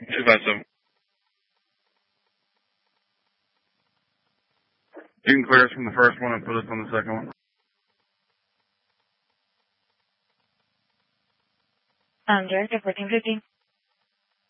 257. You can clear us from the first one and put us on the second one. Director 1450.